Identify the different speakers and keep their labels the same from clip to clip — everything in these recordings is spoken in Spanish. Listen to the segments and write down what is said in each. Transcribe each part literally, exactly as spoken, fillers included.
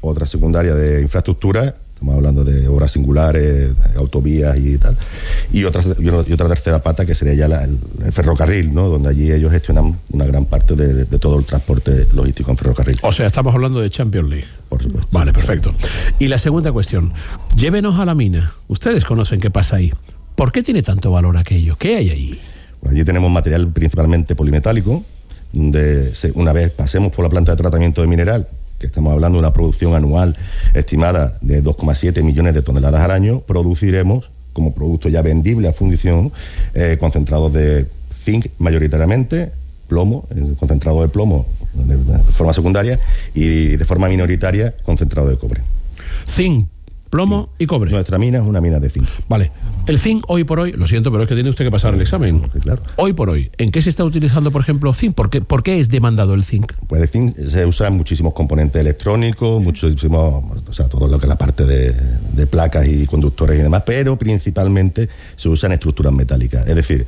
Speaker 1: otra secundaria de infraestructura, estamos hablando de obras singulares, autovías y tal, y otra, y otra tercera pata que sería ya la, el, el ferrocarril, ¿no? Donde allí ellos gestionan una gran parte de, de todo el transporte logístico en ferrocarril.
Speaker 2: O sea, estamos hablando de Champions League.
Speaker 1: Por supuesto.
Speaker 2: Vale, perfecto. Y la segunda cuestión, llévenos a la mina. Ustedes conocen qué pasa ahí. ¿Por qué tiene tanto valor aquello? ¿Qué hay allí?
Speaker 1: Pues allí tenemos material principalmente polimetálico, donde se, una vez pasemos por la planta de tratamiento de mineral, que estamos hablando de una producción anual estimada de dos coma siete millones de toneladas al año, produciremos como producto ya vendible a fundición eh, concentrados de zinc mayoritariamente, plomo, concentrado de plomo de, de forma secundaria, y de forma minoritaria concentrado de cobre.
Speaker 2: Zinc, plomo y cobre.
Speaker 1: Nuestra mina es una mina de zinc.
Speaker 2: Vale. El zinc hoy por hoy, lo siento, pero es que tiene usted que pasar el examen.
Speaker 1: Sí, claro.
Speaker 2: Hoy por hoy, ¿en qué se está utilizando, por ejemplo, zinc? ¿Por qué, por qué es demandado el zinc?
Speaker 1: Pues el zinc se usa en muchísimos componentes electrónicos, muchísimos, o sea, todo lo que es la parte de, de placas y conductores y demás, pero principalmente se usa en estructuras metálicas. Es decir,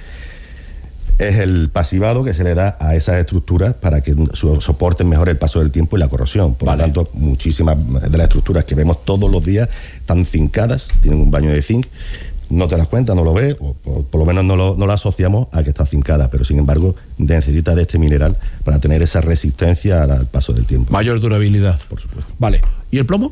Speaker 1: es el pasivado que se le da a esas estructuras para que soporten mejor el paso del tiempo y la corrosión. Por vale. lo tanto, muchísimas de las estructuras que vemos todos los días están zincadas, tienen un baño de zinc. No te das cuenta, no lo ves, o por, por lo menos no lo, no lo asociamos a que está zincada, pero sin embargo necesita de este mineral para tener esa resistencia al paso del tiempo.
Speaker 2: Mayor durabilidad.
Speaker 1: Por supuesto.
Speaker 2: Vale. ¿Y el plomo?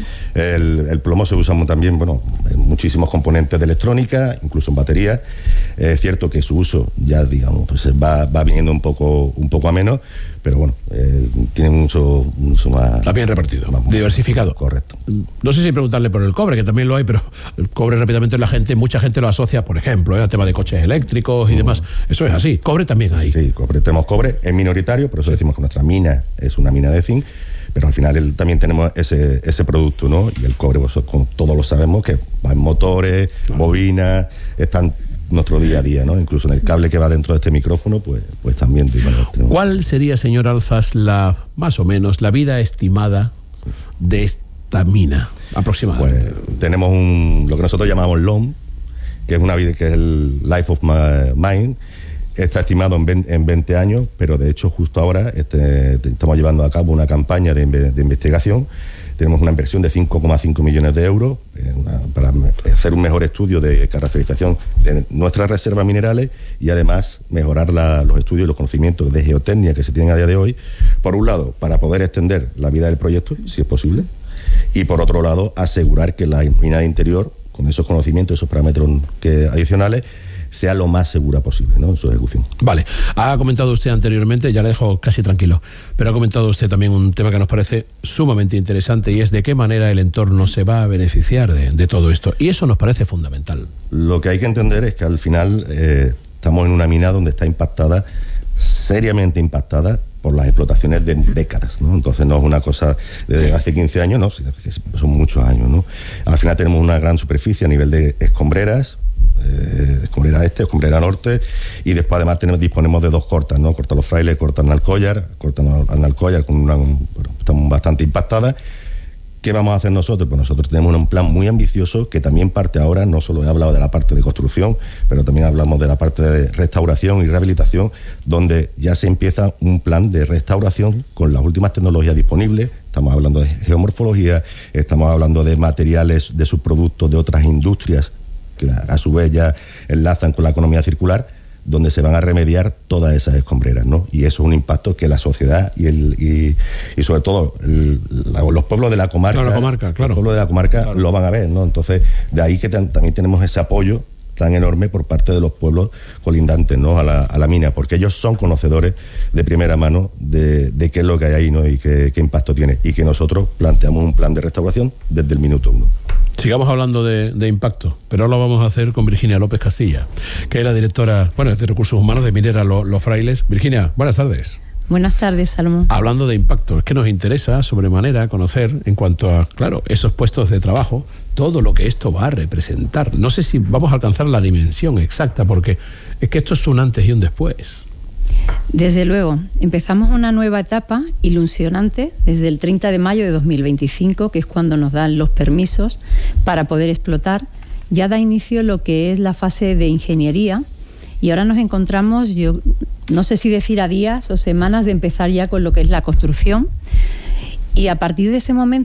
Speaker 1: El, el plomo se usa también, bueno, en muchísimos componentes de electrónica, incluso en baterías. Es cierto que su uso ya, digamos, pues va, va viniendo un poco, un poco a menos, pero bueno, eh, tiene un uso, un uso más...
Speaker 2: Está bien repartido,
Speaker 1: más,
Speaker 2: diversificado.
Speaker 1: Correcto.
Speaker 2: No sé si preguntarle por el cobre, que también lo hay, pero el cobre rápidamente la gente, mucha gente lo asocia, por ejemplo, ¿eh? al tema de coches eléctricos y mm. demás. Eso es así. Cobre también hay.
Speaker 1: Sí, sí, cobre. Tenemos cobre, es minoritario, por eso decimos que nuestra mina es una mina de zinc, pero al final el, también tenemos ese, ese producto, ¿no? Y el cobre, pues, como todos lo sabemos, que va en motores, claro. bobinas, están nuestro día a día, ¿no? Incluso en el cable que va dentro de este micrófono, pues, pues también. Bueno, tenemos...
Speaker 2: ¿Cuál sería, señor Alzas, la más o menos la vida estimada de esta mina aproximadamente?
Speaker 1: Pues tenemos un, lo que nosotros llamamos L O M, que es una vida, que es el Life of Mine. Está estimado en veinte, en veinte años, pero de hecho justo ahora este, estamos llevando a cabo una campaña de, de investigación. Tenemos una inversión de cinco coma cinco millones de euros eh, una, para hacer un mejor estudio de caracterización de nuestras reservas minerales y además mejorar la, los estudios y los conocimientos de geotecnia que se tienen a día de hoy. Por un lado, para poder extender la vida del proyecto, si es posible, y por otro lado, asegurar que la mina de interior, con esos conocimientos, esos parámetros que, adicionales, sea lo más segura posible, ¿no?, en su ejecución.
Speaker 2: Vale. Ha comentado usted anteriormente, ya le dejo casi tranquilo, pero ha comentado usted también un tema que nos parece sumamente interesante y es de qué manera el entorno se va a beneficiar de, de todo esto. Y eso nos parece fundamental.
Speaker 1: Lo que hay que entender es que al final eh, estamos en una mina donde está impactada, seriamente impactada, por las explotaciones de décadas, ¿no? Entonces no es una cosa de hace quince años, no, son muchos años, ¿no? Al final tenemos una gran superficie a nivel de escombreras, Eh, escombrera este, escombrera norte, y después además tenemos, disponemos de dos cortas, ¿no? Corta Los Frailes, corta Nalcollar, corta Nalcollar con una, bueno, estamos bastante impactadas. ¿Qué vamos a hacer nosotros? Pues nosotros tenemos un plan muy ambicioso que también parte ahora, no solo he hablado de la parte de construcción, pero también hablamos de la parte de restauración y rehabilitación, donde ya se empieza un plan de restauración con las últimas tecnologías disponibles. Estamos hablando de geomorfología, estamos hablando de materiales, de subproductos de otras industrias que a su vez ya enlazan con la economía circular, donde se van a remediar todas esas escombreras, ¿no? Y eso es un impacto que la sociedad y el y, y sobre todo el, la, los pueblos de la comarca,
Speaker 2: no, la comarca claro.
Speaker 1: los pueblos de la comarca claro. lo van a ver, ¿no? Entonces, de ahí que t- también tenemos ese apoyo tan enorme por parte de los pueblos colindantes, ¿no?, a la, a la mina, porque ellos son conocedores de primera mano de, de qué es lo que hay ahí, ¿no?, y qué, qué impacto tiene, y que nosotros planteamos un plan de restauración desde el minuto uno.
Speaker 2: Sigamos hablando de, de impacto, pero ahora lo vamos a hacer con Virginia López Castilla, que es la directora, bueno, de Recursos Humanos de Minera Los, Los Frailes. Virginia, buenas tardes.
Speaker 3: Buenas tardes, Salomón.
Speaker 2: Hablando de impacto, es que nos interesa sobremanera conocer en cuanto a, claro, esos puestos de trabajo, todo lo que esto va a representar. No sé si vamos a alcanzar la dimensión exacta, porque es que esto es un antes y un después.
Speaker 3: Desde luego, empezamos una nueva etapa ilusionante desde el treinta de mayo de dos mil veinticinco, que es cuando nos dan los permisos para poder explotar. Ya da inicio lo que es la fase de ingeniería y ahora nos encontramos, yo no sé si decir a días o semanas de empezar ya con lo que es la construcción. Y a partir de ese momento